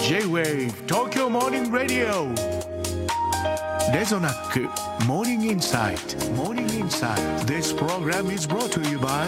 J-Wave 東京モーニングラディオレゾナックモーニングインサイト This program is brought to you by